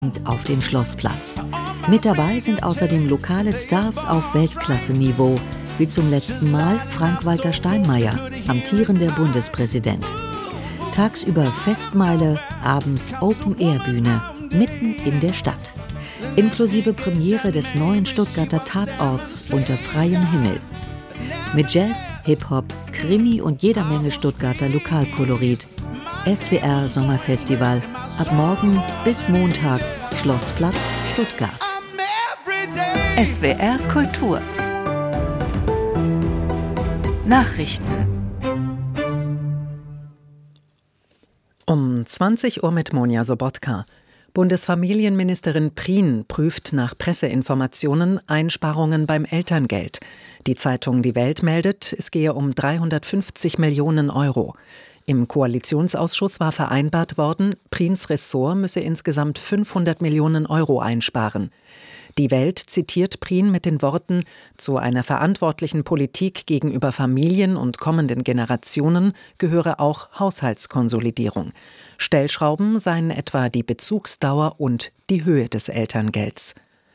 auf den Schlossplatz. Mit dabei sind außerdem lokale Stars auf Weltklasse-Niveau, wie zum letzten Mal Frank-Walter Steinmeier, amtierender Bundespräsident. Tagsüber Festmeile, abends Open-Air-Bühne, mitten in der Stadt. Inklusive Premiere des neuen Stuttgarter Tatorts Unter freiem Himmel. Mit Jazz, Hip-Hop, Krimi und jeder Menge Stuttgarter Lokalkolorit. SWR Sommerfestival, ab morgen bis Montag, Schlossplatz, Stuttgart. SWR Kultur Nachrichten um 20 Uhr mit Monja Sobotka. Bundesfamilienministerin Prien prüft nach Presseinformationen Einsparungen beim Elterngeld. Die Zeitung Die Welt meldet, es gehe um 350 Millionen Euro. Im Koalitionsausschuss war vereinbart worden, Priens Ressort müsse insgesamt 500 Millionen Euro einsparen. Die Welt zitiert Prien mit den Worten: Zu einer verantwortlichen Politik gegenüber Familien und kommenden Generationen gehöre auch Haushaltskonsolidierung. Stellschrauben seien etwa die Bezugsdauer und die Höhe des Elterngelds.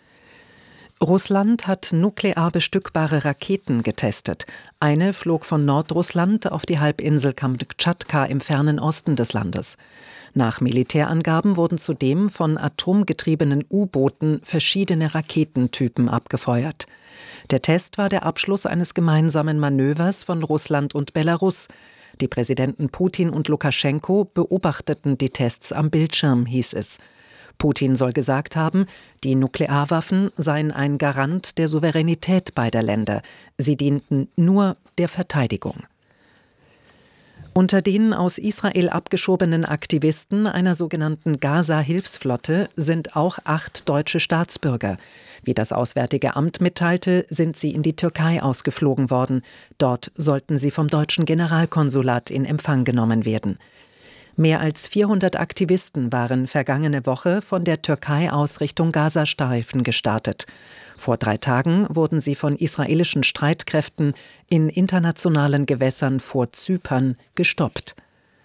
Russland hat nuklear bestückbare Raketen getestet. Eine flog von Nordrussland auf die Halbinsel Kamtschatka im fernen Osten des Landes. Nach Militärangaben wurden zudem von atomgetriebenen U-Booten verschiedene Raketentypen abgefeuert. Der Test war der Abschluss eines gemeinsamen Manövers von Russland und Belarus. Die Präsidenten Putin und Lukaschenko beobachteten die Tests am Bildschirm, hieß es. Putin soll gesagt haben, die Nuklearwaffen seien ein Garant der Souveränität beider Länder. Sie dienten nur der Verteidigung. Unter den aus Israel abgeschobenen Aktivisten einer sogenannten Gaza-Hilfsflotte sind auch 8 deutsche Staatsbürger. Wie das Auswärtige Amt mitteilte, sind sie in die Türkei ausgeflogen worden. Dort sollten sie vom deutschen Generalkonsulat in Empfang genommen werden. Mehr als 400 Aktivisten waren vergangene Woche von der Türkei aus Richtung Gazastreifen gestartet. Vor 3 Tagen wurden sie von israelischen Streitkräften in internationalen Gewässern vor Zypern gestoppt.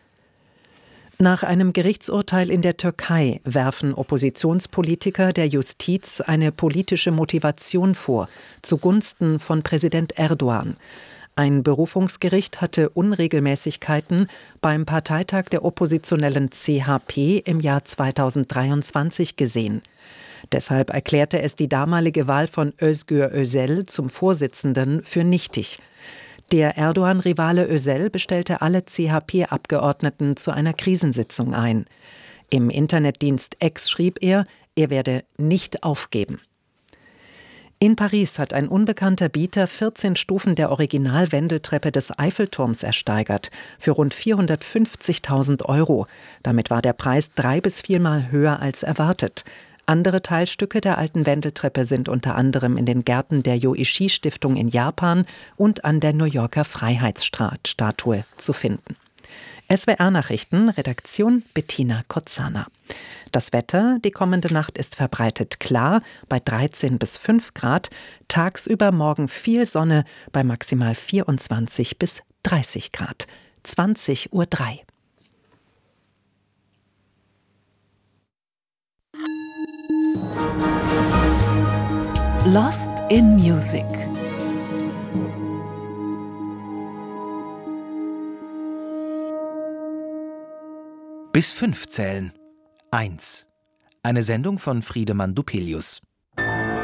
Nach einem Gerichtsurteil in der Türkei werfen Oppositionspolitiker der Justiz eine politische Motivation vor, zugunsten von Präsident Erdogan. Ein Berufungsgericht hatte Unregelmäßigkeiten beim Parteitag der oppositionellen CHP im Jahr 2023 gesehen. Deshalb erklärte es die damalige Wahl von Özgür Özel zum Vorsitzenden für nichtig. Der Erdogan-Rivale Özel bestellte alle CHP-Abgeordneten zu einer Krisensitzung ein. Im Internetdienst X schrieb er werde nicht aufgeben. In Paris hat ein unbekannter Bieter 14 Stufen der Originalwendeltreppe des Eiffelturms ersteigert, für rund 450.000 Euro. Damit war der Preis 3- bis 4-mal höher als erwartet. Andere Teilstücke der alten Wendeltreppe sind unter anderem in den Gärten der Yoichi-Stiftung in Japan und an der New Yorker Freiheitsstatue zu finden. SWR-Nachrichten, Redaktion Bettina Kotzana. Das Wetter, die kommende Nacht ist verbreitet klar, bei 13 bis 5 Grad. Tagsüber morgen viel Sonne, bei maximal 24 bis 30 Grad. 20:03 Uhr. Lost in Music. Bis 5 zählen. 1. Eine Sendung von Friedemann Dupelius.